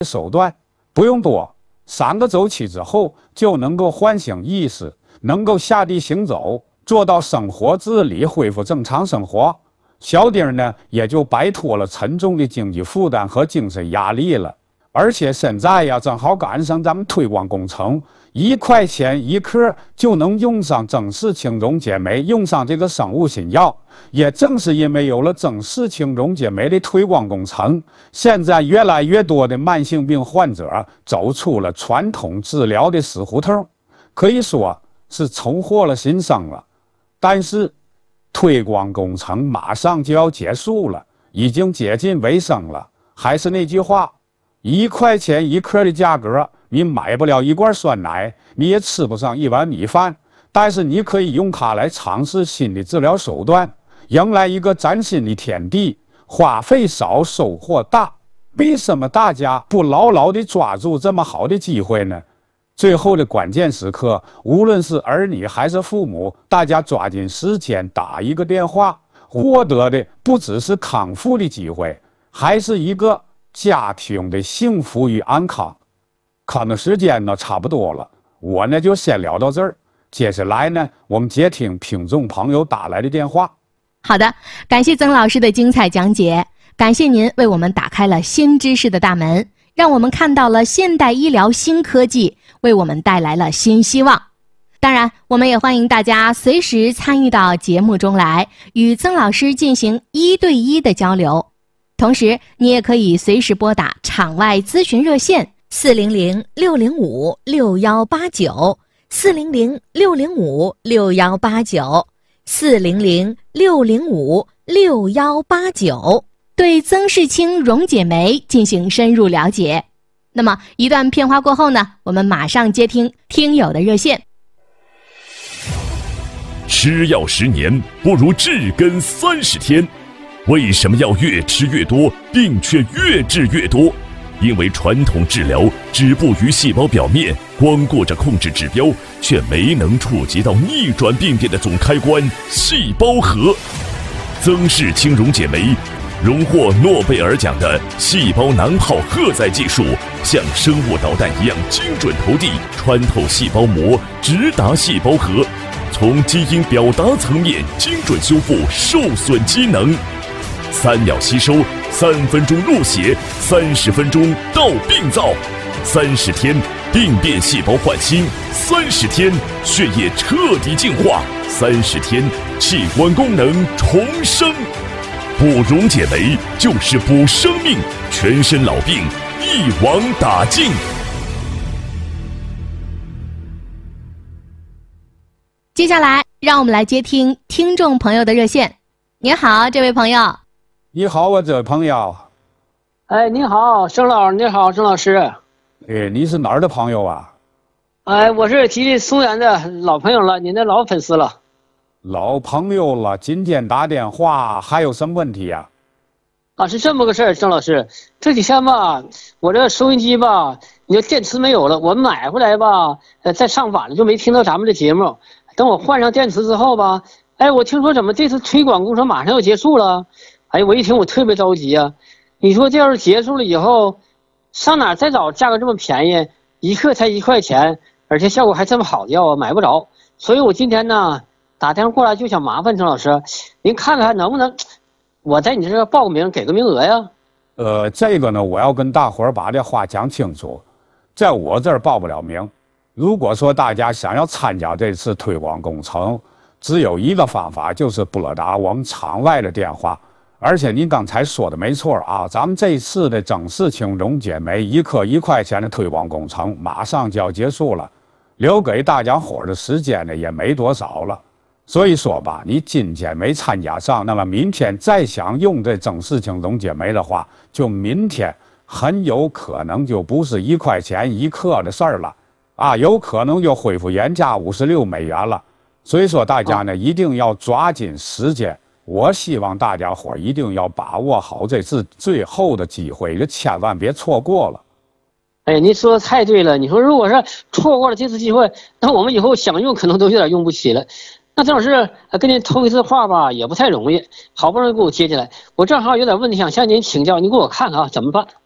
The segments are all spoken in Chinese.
手段，不用多，3个周期之后就能够唤醒意识，能够下地行走，做到生活自理，恢复正常生活。小丁呢也就摆脱了沉重的经济负担和精神压力了。而且现在呀，正好赶上咱们推广工程，1块钱1克就能用上增视氢溶解酶，用上这个生物新药。也正是因为有了增视氢溶解酶的推广工程，现在越来越多的慢性病患者走出了传统治疗的死胡同，可以说是重获了新生了。但是推广工程马上就要结束了，已经接近尾声了。还是那句话，1块钱1克的价格，你买不了1罐酸奶，你也吃不上1碗米饭，但是你可以用它来尝试新的治疗手段，迎来一个崭新的天地，花费少，收获大。为什么大家不牢牢地抓住这么好的机会呢？最后的关键时刻，无论是儿女还是父母，大家抓紧时间打一个电话，获得的不只是康复的机会，还是一个家庭的幸福与安康。可能时间呢差不多了，我呢就先聊到这儿。接下来呢，我们接听听众朋友打来的电话。 好的，感谢曾老师的精彩讲解，感谢您为我们打开了新知识的大门，让我们看到了现代医疗新科技，为我们带来了新希望。当然，我们也欢迎大家随时参与到节目中来，与曾老师进行1对1的交流。同时，你也可以随时拨打场外咨询热线400-605-6189，400-605-6189，对增视氢溶解酶进行深入了解。那么一段片花过后呢，我们马上接听听友的热线。 吃药10年不如治根30天。为什么要越吃越多，病却越治越多？因为传统治疗止步于细胞表面，光顾着控制指标，却没能触及到逆转病变的总开关——细胞核。增视氢溶解酶荣获诺贝尔奖的细胞囊泡荷载技术，像生物导弹一样精准投递，穿透细胞膜，直达细胞核，从基因表达层面精准修复受损机能。3秒吸收，3分钟入血，30分钟到病灶，30天病变细胞焕新，30天血液彻底净化，30天器官功能重生。补溶解酶就是补生命，全身老病一网打尽。 接下来让我们来接听听众朋友的热线。您好，这位朋友。 你好，我这位朋友。 哎，你好，郑老，你好，郑老师。 你是哪儿的朋友啊？ 哎，我是吉林松原的老朋友了，您的老粉丝了。 老朋友了，今天打电话还有什么问题呀？ 是这么个事儿，郑老师，这几天吧，我这收音机吧，你说电池没有了，我买回来吧，在上晚了就没听到咱们的节目。等我换上电池之后吧，哎，我听说怎么这次推广工程马上要结束了。哎，我一听我特别着急啊！你说这要是结束了以后，上哪儿再找价格这么便宜，1克才1块钱，而且效果还这么好的药啊，买不着。所以我今天呢打电话过来就想麻烦郑老师，您看看能不能我在你这报个名，给个名额呀？ 这个呢，我要跟大伙儿把这话讲清楚，在我这儿报不了名。如果说大家想要参加这次推广工程，只有一个方法，就是拨打我们场外的电话。而且您刚才说的没错啊，咱们这一次的增视氢溶解酶1克1块钱的推广工程马上就要结束了，留给大家伙的时间呢也没多少了。所以说吧，你今天没参加上，那么明天再想用这增视氢溶解酶的话，就明天很有可能就不是1块钱1克的事儿了啊，有可能就恢复原价56美元了。所以说大家呢一定要抓紧时间。我希望大家伙一定要把握好这次最后的机会，就千万别错过了。 哎，您说的太对了。你说如果是错过了这次机会，那我们以后想用可能都有点用不起了。那郑老师跟您通一次话吧，也不太容易，好不容易给我接进来，我正好有点问题想向您请教，您给我看看啊，怎么办？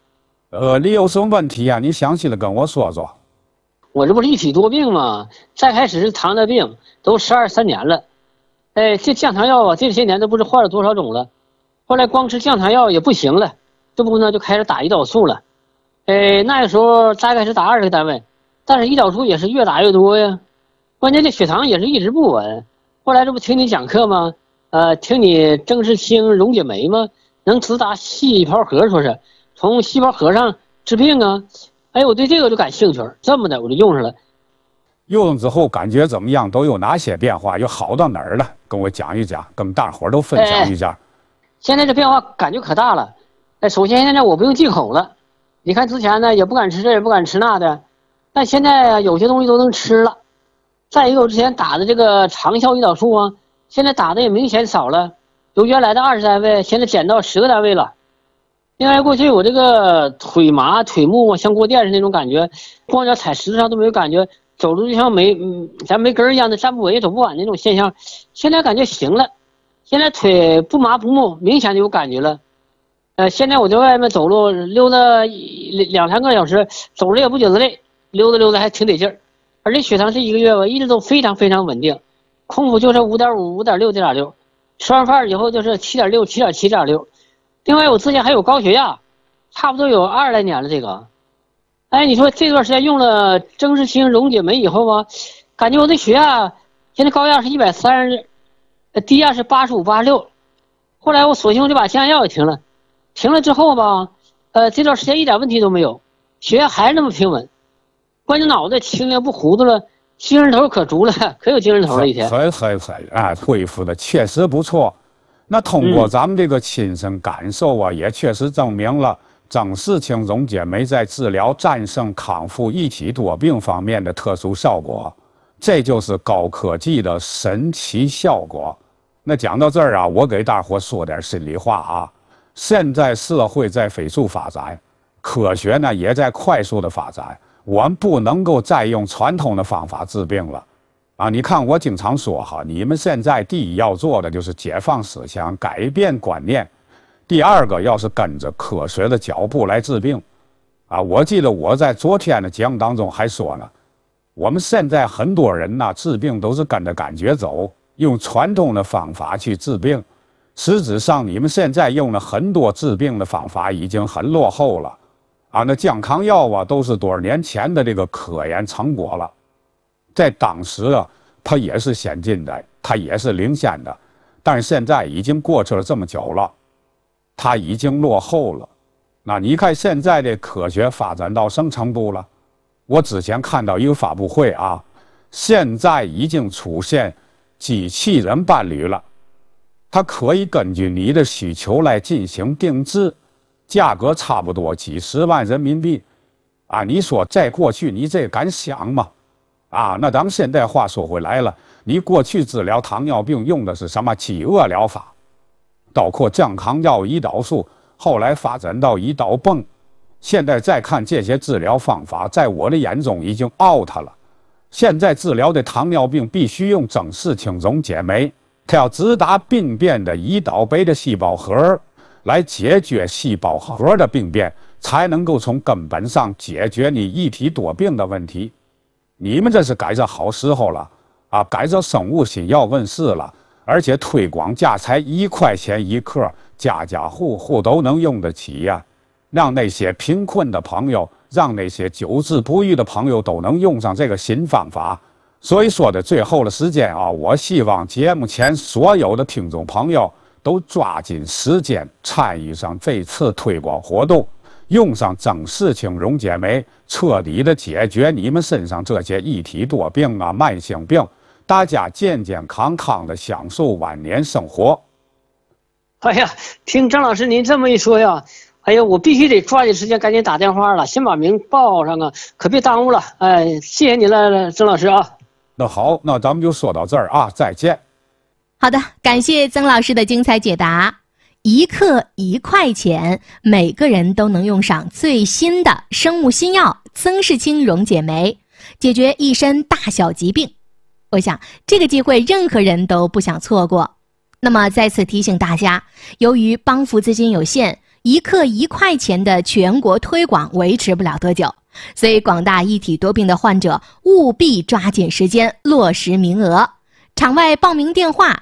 你有什么问题啊？你详细的跟我说说。 我这不是一体多病吗？再开始是糖尿病，都12、3年了。哎，这降糖药啊，这些年都不知换了多少种了。后来光吃降糖药也不行了，这不呢就开始打胰岛素了。哎，那个时候大概是打20个单位，但是胰岛素也是越打越多呀。关键这血糖也是一直不稳。后来这不听你讲课吗？听你郑世清、溶解酶吗？能直达细胞核，说是从细胞核上治病啊。哎，我对这个就感兴趣了，这么的我就用上了。 用了之后感觉怎么样？都有哪些变化？又好到哪儿了？跟我讲一讲，跟大伙儿都分享一下。 现在这变化感觉可大了。哎，首先现在我不用忌口了。你看之前呢也不敢吃这也不敢吃那的，但现在啊有些东西都能吃了。再一个，我之前打的这个长效胰岛素啊，现在打的也明显少了，由原来的20单位现在减到10个单位了。另外，过去我这个腿麻腿木啊，像过电似的那种感觉，光脚踩石头上都没有感觉，走路就像咱没根儿一样的，站不稳也走不稳那种现象。现在感觉行了，现在腿不麻不木，明显就有感觉了。现在我在外面走路溜达2、3个小时，走着也不觉得累，溜达溜达还挺得劲儿。而且血糖这1个月吧，一直都非常非常稳定，空腹就是5.5、5.6、7.6，吃完饭以后就是7.6、7.7、7.6。另外，我之前还有高血压，差不多有20来年了。这个，哎，你说这段时间用了郑世清溶解酶以后吧，感觉我的血压现在高压是130，低压是85、86。后来我索性就把降压药也停了，停了之后吧，这段时间一点问题都没有，血压还是那么平稳，关键脑袋清亮不糊涂了，精神头可足了，可有精神头了一天。 恢复的确实不错。那通过咱们这个亲身感受啊，也确实证明了郑世清溶解酶在治疗战胜康复一体多病方面的特殊效果，这就是高科技的神奇效果。那讲到这儿啊，我给大伙说点心里话啊。现在社会在飞速发展，科学呢也在快速的发展，我们不能够再用传统的方法治病了。啊，你看我经常说哈，你们现在第一要做的就是解放思想，改变观念。第二个，要是跟着科学的脚步来治病。啊，我记得我在昨天的节目当中还说呢，我们现在很多人呢治病都是跟着感觉走，用传统的方法去治病。实质上，你们现在用了很多治病的方法已经很落后了。啊，那降糖药啊，都是多少年前的这个科研成果了。在当时啊，它也是先进的，它也是领先的，但是现在已经过去了这么久了，它已经落后了。那你看现在的科学发展到什么程度了？我之前看到一个发布会啊，现在已经出现机器人伴侣了，它可以根据你的需求来进行定制，价格差不多几10万人民币。啊，你说在过去你这敢想吗？啊，那咱们现在话说回来了，你过去治疗糖尿病用的是什么饥饿疗法，包括降糖药、胰岛素，后来发展到胰岛泵，现在再看这些治疗方法，在我的眼中已经 out 了。现在治疗的糖尿病必须用郑世清溶解酶，它要直达病变的胰岛杯的细胞核，来解决细胞核的病变，才能够从根本上解决你一体多病的问题。你们这是赶上好时候了啊！赶上生物新药问世了，而且推广价才1块钱1克，家家户户都能用得起呀。让那些贫困的朋友，让那些久治不愈的朋友都能用上这个新方法。所以说的最后的时间啊，我希望节目前所有的听众朋友都抓紧时间参与上这次推广活动。用上郑世清溶解酶，彻底的解决你们身上这些一体多病啊、慢性病，大家健健康康的享受晚年生活。 哎呀，听郑老师您这么一说呀，哎呀，我必须得抓紧时间赶紧打电话了，先把名报上啊，可别耽误了。哎，谢谢您了，郑老师啊。 那好，那咱们就说到这儿啊，再见。 好的，感谢曾老师的精彩解答。1克1块钱，每个人都能用上最新的生物新药曾世清溶解酶，解决一身大小疾病。我想这个机会任何人都不想错过。那么再次提醒大家，由于帮扶资金有限， 1克1块钱的全国推广维持不了多久，所以广大一体多病的患者务必抓紧时间落实名额。场外报名电话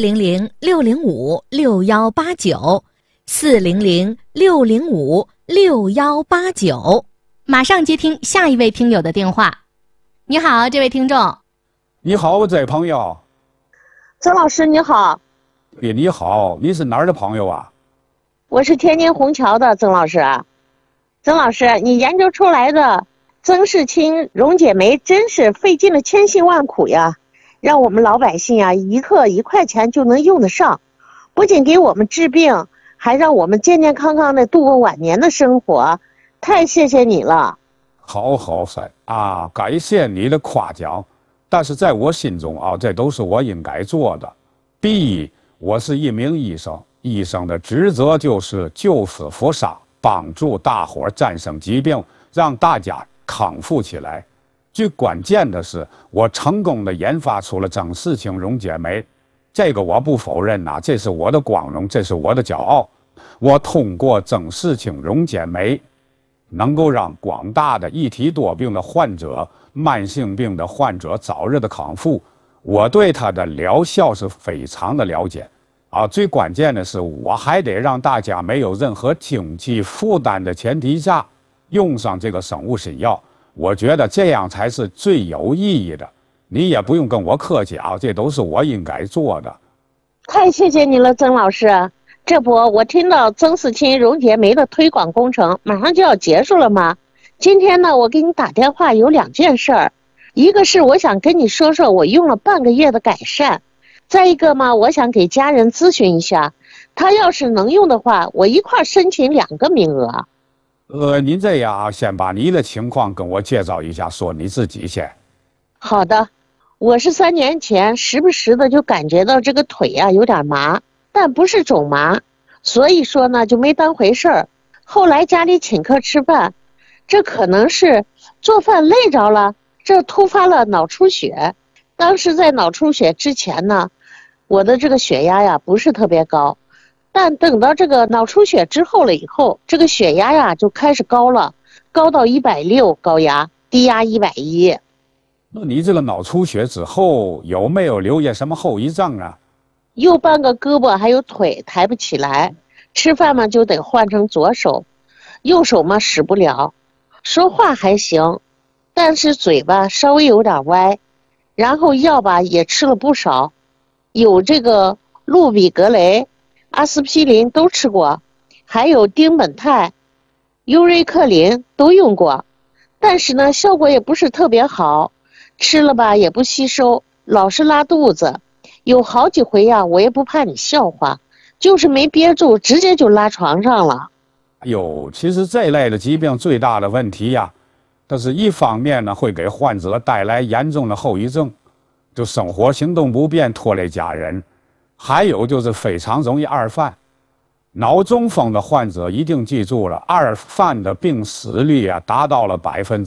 400-605-6189，400-605-6189。马上接听下一位听友的电话。你好，这位听众。 你好，这位朋友。 曾老师你好。 你好，你是哪儿的朋友啊？ 我是天津虹桥的曾老师。曾老师，你研究出来的曾氏亲溶解酶真是费尽了千辛万苦呀，让我们老百姓啊1克1块钱就能用得上，不仅给我们治病，还让我们健健康康的度过晚年的生活，太谢谢你了。 好噻啊，感谢你的夸奖，但是在我心中啊，这都是我应该做的。第一，我是一名医生，医生的职责就是救死扶伤，帮助大伙儿战胜疾病，让大家康复起来。最关键的是，我成功的研发出了曾氏亲溶解酶，这个我不否认呐，这是我的光荣，这是我的骄傲。我通过曾氏亲溶解酶，能够让广大的一体多病的患者、慢性病的患者早日的康复。我对它的疗效是非常的了解，最关键的是，我还得让大家没有任何经济负担的前提下，用上这个生物新药。我觉得这样才是最有意义的。你也不用跟我客气啊，这都是我应该做的。 太谢谢你了，曾老师。这不，我听到曾氏亲溶解酶的推广工程马上就要结束了吗？今天呢，我给你打电话有2件事儿，一个是我想跟你说说我用了半个月的改善，再一个嘛，我想给家人咨询一下，他要是能用的话，我一块申请2个名额。 您这样啊，先把你的情况跟我介绍一下，说你自己先。 好的，我是3年前时不时的就感觉到这个腿啊有点麻，但不是肿麻，所以说呢就没当回事儿。后来家里请客吃饭，这可能是做饭累着了，这突发了脑出血。当时在脑出血之前呢，我的这个血压呀不是特别高，但等到这个脑出血之后了以后，这个血压呀就开始高了，高到160高压，低压110。 那你这个脑出血之后有没有留下什么后遗症啊？ 右半个胳膊还有腿抬不起来，吃饭嘛就得换成左手，右手嘛使不了，说话还行，但是嘴巴稍微有点歪，然后药吧也吃了不少，有这个氯吡格雷、阿司匹林都吃过，还有丁苯酞、优瑞克林都用过，但是呢效果也不是特别好，吃了吧也不吸收，老是拉肚子，有好几回呀，我也不怕你笑话，就是没憋住，直接就拉床上了。 其实这类的疾病最大的问题呀，但是一方面呢会给患者带来严重的后遗症，就生活行动不便，拖累家人，还有就是非常容易二犯。脑中风的患者一定记住了，二犯的病死率啊达到了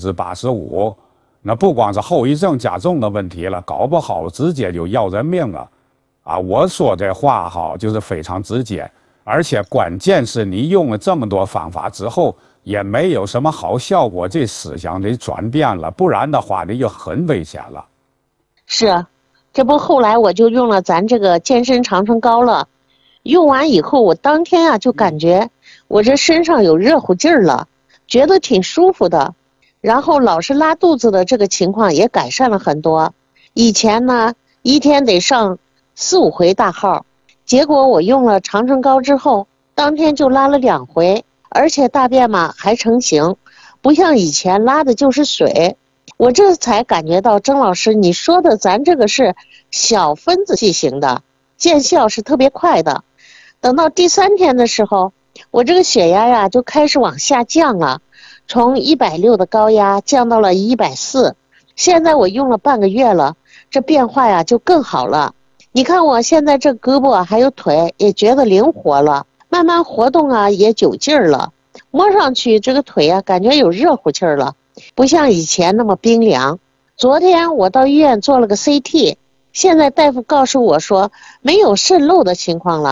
85%，那不光是后遗症加重的问题了，搞不好直接就要人命了。我说这话哈就是非常直接，而且关键是你用了这么多方法之后也没有什么好效果，这思想得转变了，不然的话你就很危险了。 是啊，这不后来我就用了咱这个健身长春膏了，用完以后我当天啊就感觉我这身上有热乎劲儿了，觉得挺舒服的，然后老是拉肚子的这个情况也改善了很多。以前呢一天得上4、5回大号，结果我用了长春膏之后，当天就拉了2回，而且大便嘛还成型，不像以前拉的就是水。我这才感觉到曾老师你说的咱这个是小分子剂型的，见效是特别快的。等到第3天的时候，我这个血压呀就开始往下降了，从160的高压降到了140。现在我用了半个月了，这变化呀就更好了。你看我现在这胳膊还有腿也觉得灵活了，慢慢活动啊也有劲儿了，摸上去这个腿啊感觉有热乎气儿了，不像以前那么冰凉。昨天我到医院做了个 CT， 现在大夫告诉我说没有渗漏的情况了，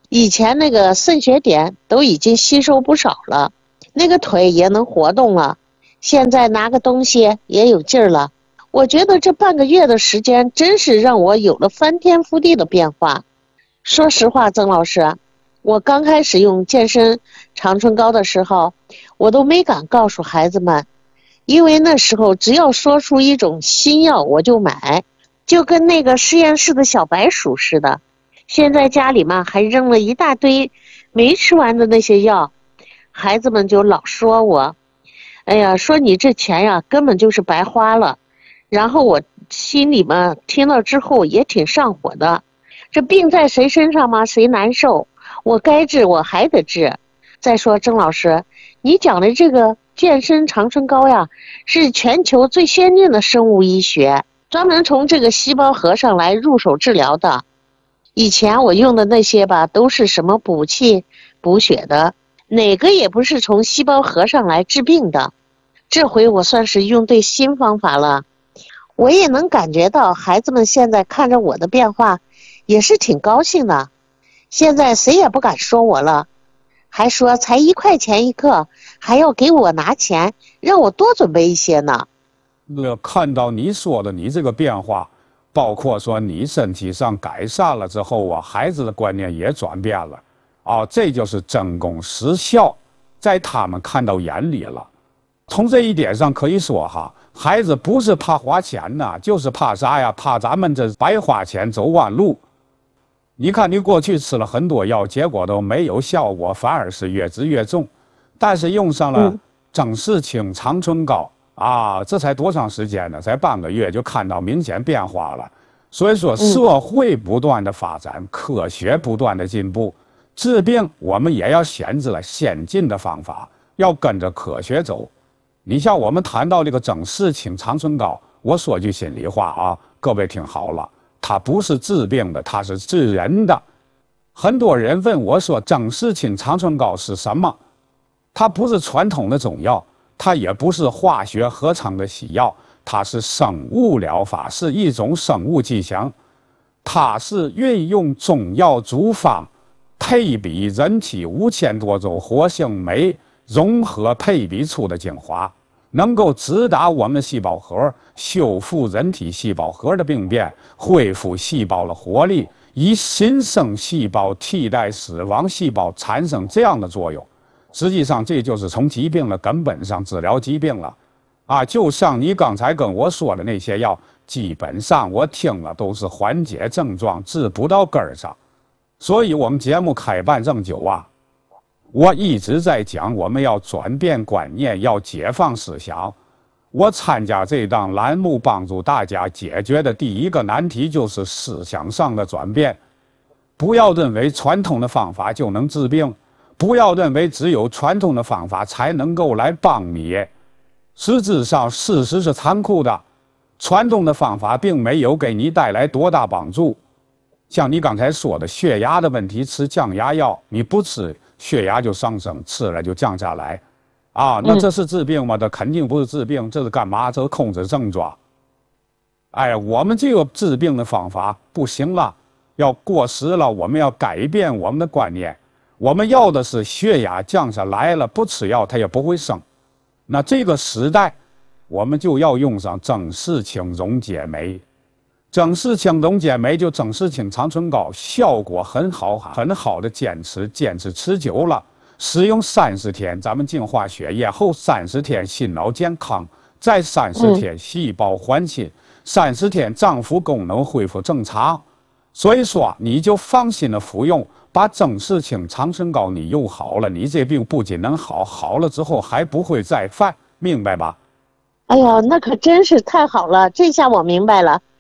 以前那个渗血点都已经吸收不少了，那个腿也能活动了，现在拿个东西也有劲儿了。我觉得这半个月的时间真是让我有了翻天覆地的变化。说实话，曾老师，我刚开始用健身长春膏的时候，我都没敢告诉孩子们，因为那时候只要说出一种新药我就买，就跟那个实验室的小白鼠似的。现在家里嘛还扔了一大堆没吃完的那些药，孩子们就老说我，哎呀，说你这钱呀根本就是白花了。然后我心里嘛听到之后也挺上火的，这病在谁身上嘛谁难受，我该治我还得治。再说曾老师，你讲的这个健身长春膏呀，是全球最先进的生物医学，专门从这个细胞核上来入手治疗的。以前我用的那些吧，都是什么补气补血的，哪个也不是从细胞核上来治病的。这回我算是用对新方法了，我也能感觉到孩子们现在看着我的变化也是挺高兴的。现在谁也不敢说我了，还说才1块钱一克，还要给我拿钱，让我多准备一些呢。 看到你说的你这个变化，包括说你身体上改善了之后啊，孩子的观念也转变了，这就是真功实效，在他们看到眼里了。从这一点上可以说哈，孩子不是怕花钱呐，就是怕啥呀？怕咱们这白花钱走弯路。你看你过去吃了很多药，结果都没有效果，反而是越治越重。但是用上了正视清长春膏这才多长时间呢？才半个月就看到明显变化了。所以说社会不断的发展，科学不断的进步，治病我们也要选择了先进的方法，要跟着科学走。你像我们谈到这个正视清长春膏，我说句心里话各位听好了，它不是治病的，它是治人的。很多人问我说正视清长春膏是什么？它不是传统的中药，它也不是化学合成的西药，它是生物疗法，是一种生物剂型。它是运用中药组方配比人体5000多种活性酶融合配比出的精华，能够直达我们的细胞核，修复人体细胞核的病变，恢复细胞的活力，以新生细胞替代死亡细胞，产生这样的作用。实际上这就是从疾病的根本上治疗疾病了就像你刚才跟我说的那些药，基本上我听了都是缓解症状，治不到根儿上。所以我们节目开办这么久我一直在讲我们要转变观念，要解放思想。我参加这档栏目，帮助大家解决的第一个难题就是思想上的转变。不要认为传统的方法就能治病，不要认为只有传统的方法才能够来帮你。实质上事实是残酷的，传统的方法并没有给你带来多大帮助。像你刚才说的血压的问题，吃降压药，你不吃血压就上升，吃了就降下来那这是治病吗？这肯定不是治病，这是干嘛？这是控制症状。我们这个治病的方法不行了，要过时了，我们要改变我们的观念。我们要的是血压降下来了，不吃药它也不会升。那这个时代我们就要用上正视清溶解酶。正视清溶解酶就正视清长春膏，效果很好，很好的坚持持久了。使用30天，咱们净化血液后30天心脑健康，再30天细胞换新，30天脏腑功能恢复正常。所以说你就放心的服用，把正视清长春膏你用好了，你这病不仅能好了之后还不会再犯，明白吧？ 哎呀，那可真是太好了，这下我明白了。